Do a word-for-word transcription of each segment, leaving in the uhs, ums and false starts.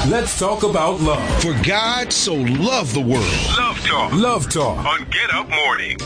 Let's talk about love. For God so loved the world. Love Talk. Love Talk on Get Up Morning.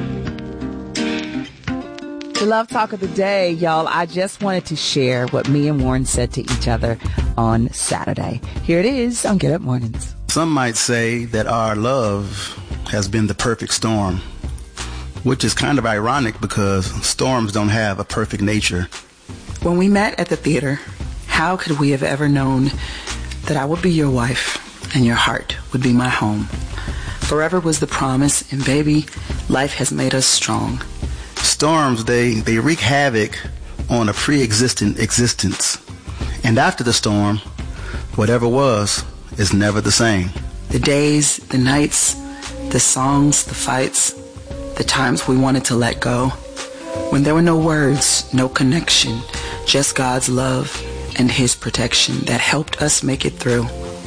The Love Talk of the day, y'all. I just wanted to share what me and Warren said to each other on Saturday. Here it is on Get Up Mornings. Some might say that our love has been the perfect storm, which is kind of ironic because storms don't have a perfect nature. When we met at the theater, how could we have ever known that I would be your wife and your heart would be my home? Forever was the promise, and baby, life has made us strong. Storms, they, they wreak havoc on a pre-existent existence. And after the storm, whatever was is never the same. The days, the nights, the songs, the fights, the times we wanted to let go. When there were no words, no connection, just God's love and His protection that helped us make it through.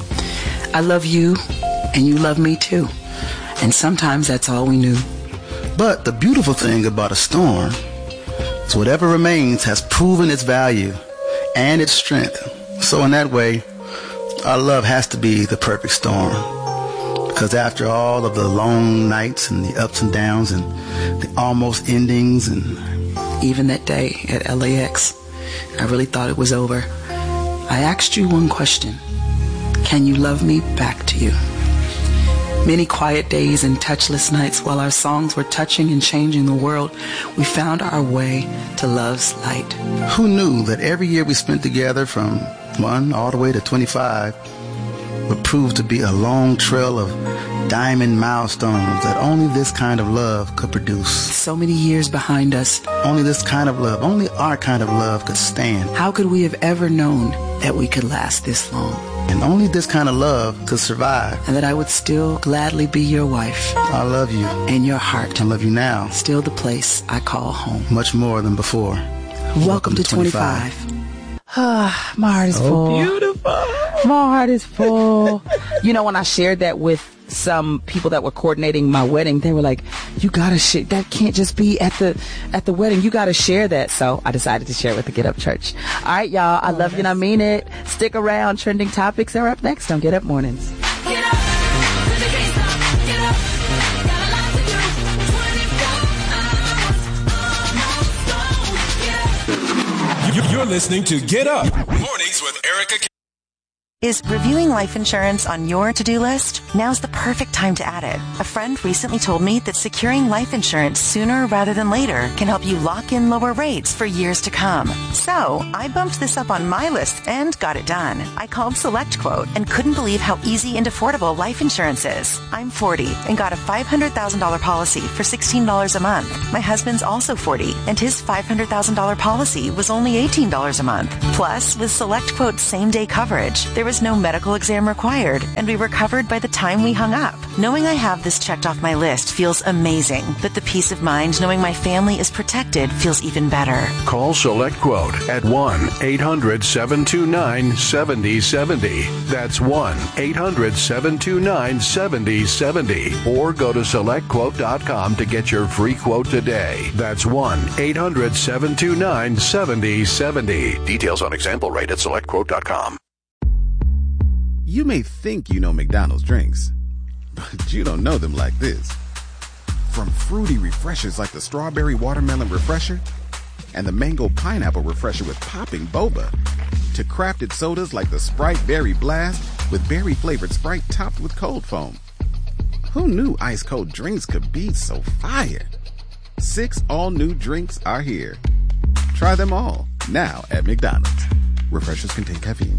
I love you, and you love me too. And sometimes that's all we knew. But the beautiful thing about a storm is whatever remains has proven its value and its strength. So in that way, our love has to be the perfect storm. Because after all of the long nights and the ups and downs and the almost endings, and even that day at L A X, I really thought it was over. I asked you one question. Can you love me back to you? Many quiet days and touchless nights while our songs were touching and changing the world, we found our way to love's light. Who knew that every year we spent together from one all the way to twenty-five would prove to be a long trail of diamond milestones that only this kind of love could produce. So many years behind us. Only this kind of love, only our kind of love could stand. How could we have ever known that we could last this long? And only this kind of love could survive. And that I would still gladly be your wife. I love you. And your heart. I love you now. Still the place I call home. Much more than before. Welcome, Welcome to, to twenty-five. Ah, my heart is oh, full. Beautiful. My heart is full. You know, when I shared that with some people that were coordinating my wedding, they were like, you gotta share, that can't just be at the at the wedding, you gotta share that. So I decided to share it with the Get Up Church. All right, y'all, I love you and I mean it. Stick around. Trending topics are up next on Get Up Mornings. Get up, can't stop, get up, got a lot to do, twenty-four hours, almost, You're listening to Get Up Mornings with Erica. Is reviewing life insurance on your to-do list? Now's the perfect time to add it. A friend recently told me that securing life insurance sooner rather than later can help you lock in lower rates for years to come. So, I bumped this up on my list and got it done. I called SelectQuote and couldn't believe how easy and affordable life insurance is. I'm forty and got a five hundred thousand dollars policy for sixteen dollars a month. My husband's also forty and his five hundred thousand dollars policy was only eighteen dollars a month. Plus, with SelectQuote's same-day coverage, there was no medical exam required, and we were covered by the time we hung up. Knowing I have this checked off my list feels amazing, but the peace of mind knowing my family is protected feels even better. Call SelectQuote at one eight hundred seven two nine seven zero seven zero. That's one eight hundred seven two nine seven zero seven zero. Or go to select quote dot com to get your free quote today. That's one eight hundred seven two nine seven zero seven zero. Details on example rate at select quote dot com. You may think you know McDonald's drinks, but you don't know them like this. From fruity refreshers like the Strawberry Watermelon Refresher and the Mango Pineapple Refresher with popping boba, to crafted sodas like the Sprite Berry Blast with berry-flavored Sprite topped with cold foam. Who knew ice-cold drinks could be so fire? Six all-new drinks are here. Try them all, now at McDonald's. Refreshers contain caffeine.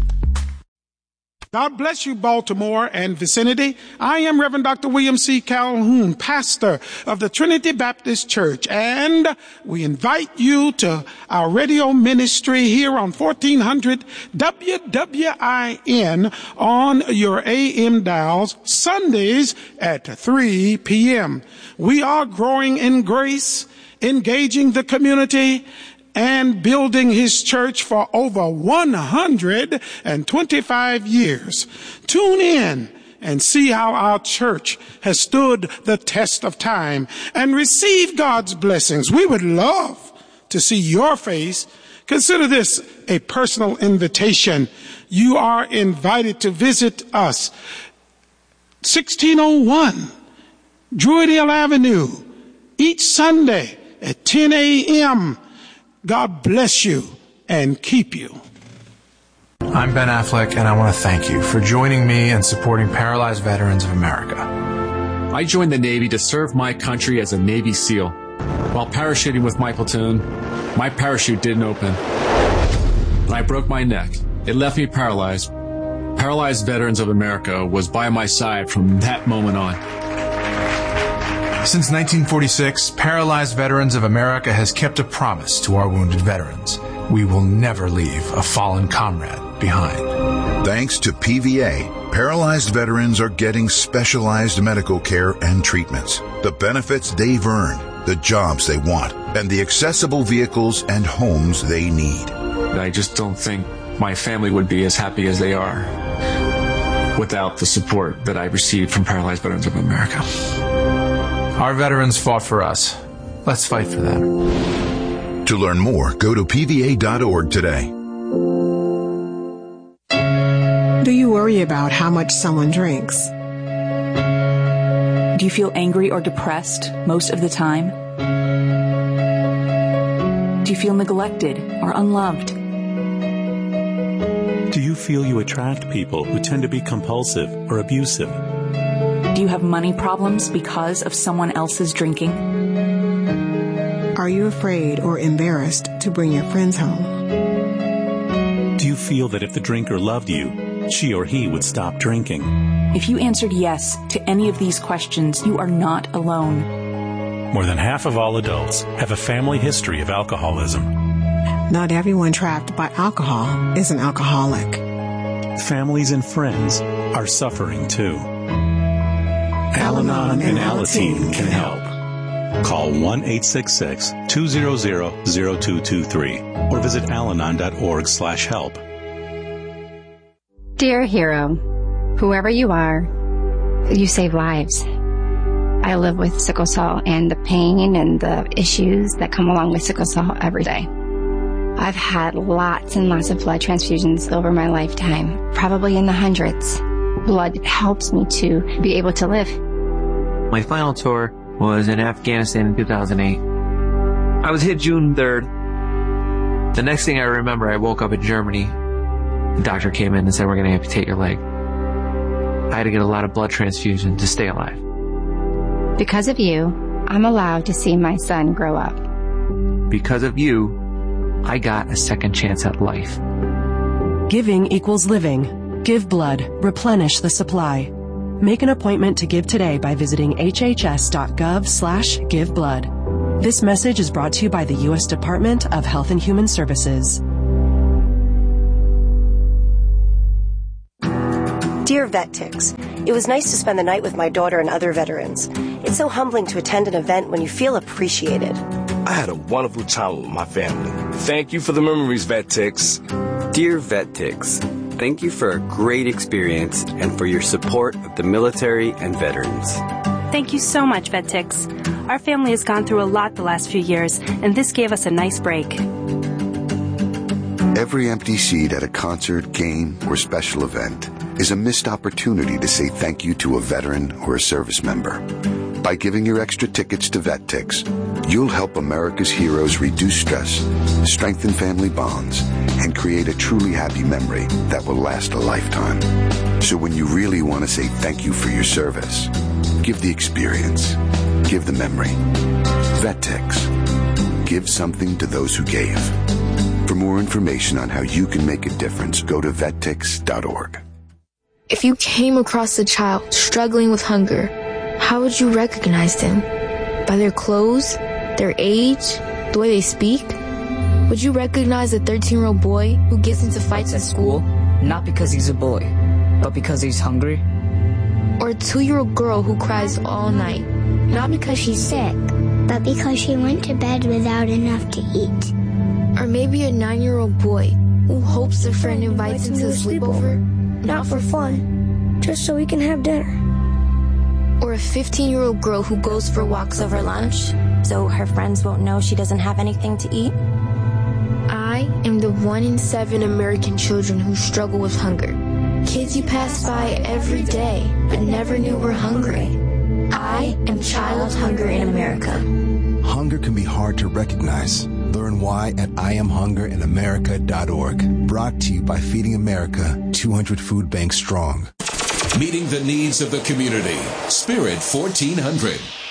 God bless you, Baltimore and vicinity. I am Reverend Doctor William C. Calhoun, pastor of the Trinity Baptist Church, and we invite you to our radio ministry here on fourteen hundred W W I N on your A M dials, Sundays at three p.m. We are growing in grace, engaging the community, and building his church for over one hundred twenty-five years. Tune in and see how our church has stood the test of time and receive God's blessings. We would love to see your face Consider this a personal invitation. You are invited to visit us. sixteen oh one Druidale Avenue, each Sunday at ten a.m. God bless you and keep you. I'm Ben Affleck, and I want to thank you for joining me and supporting Paralyzed Veterans of America. I joined the Navy to serve my country as a Navy SEAL. While parachuting with my platoon, my parachute didn't open. And I broke my neck. It left me paralyzed. Paralyzed Veterans of America was by my side from that moment on. Since nineteen forty-six, Paralyzed Veterans of America has kept a promise to our wounded veterans. We will never leave a fallen comrade behind. Thanks to P V A, paralyzed veterans are getting specialized medical care and treatments, the benefits they've earned, the jobs they want, and the accessible vehicles and homes they need. I just don't think my family would be as happy as they are without the support that I received from Paralyzed Veterans of America. Our veterans fought for us. Let's fight for them. To learn more, go to P V A dot org today. Do you worry about how much someone drinks? Do you feel angry or depressed most of the time? Do you feel neglected or unloved? Do you feel you attract people who tend to be compulsive or abusive? Do you have money problems because of someone else's drinking? Are you afraid or embarrassed to bring your friends home? Do you feel that if the drinker loved you, she or he would stop drinking? If you answered yes to any of these questions, you are not alone. More than half of all adults have a family history of alcoholism. Not everyone trapped by alcohol is an alcoholic. Families and friends are suffering too. Al-Anon and Alateen can help. Call one eight six six, two hundred, zero two two three or visit alanon dot org slash help. Dear hero, whoever you are, you save lives. I live with sickle cell and the pain and the issues that come along with sickle cell every day. I've had lots and lots of blood transfusions over my lifetime, probably in the hundreds. Blood helps me to be able to live. My final tour was in Afghanistan in two thousand eight. I was hit June third. The next thing I remember, I woke up in Germany. The doctor came in and said, we're going to amputate your leg. I had to get a lot of blood transfusion to stay alive. Because of you, I'm allowed to see my son grow up. Because of you, I got a second chance at life. Giving equals living. Give blood. Replenish the supply. Make an appointment to give today by visiting hhs.gov slash give blood. This message is brought to you by the U S Department of Health and Human Services. Dear VetTix, it was nice to spend the night with my daughter and other veterans. It's so humbling to attend an event when you feel appreciated. I had a wonderful time with my family. Thank you for the memories, VetTix. Dear VetTix, thank you for a great experience and for your support of the military and veterans. Thank you so much, VetTix. Our family has gone through a lot the last few years, and this gave us a nice break. Every empty seat at a concert, game, or special event is a missed opportunity to say thank you to a veteran or a service member. By giving your extra tickets to VetTix, you'll help America's heroes reduce stress, strengthen family bonds, and create a truly happy memory that will last a lifetime. So when you really want to say thank you for your service, give the experience. Give the memory. VetTix. Give something to those who gave. For more information on how you can make a difference, go to vet tix dot org. If you came across a child struggling with hunger, how would you recognize them? By their clothes, their age, the way they speak? Would you recognize a thirteen-year-old boy who gets into fights at school? Not because he's a boy, but because he's hungry? Or a two-year-old girl who cries all night, not because she's sick, but because she went to bed without enough to eat? Or maybe a nine-year-old boy who hopes a friend invites him to a sleepover, not for fun, just so we can have dinner. Or a fifteen-year-old girl who goes for walks over lunch, so her friends won't know she doesn't have anything to eat? I am the one in seven American children who struggle with hunger. Kids you pass by every day, but never knew were hungry. I am Child Hunger in America. Hunger can be hard to recognize. Learn why at I am hunger in america dot org. Brought to you by Feeding America, two hundred Food Banks Strong. Meeting the needs of the community. Spirit fourteen hundred.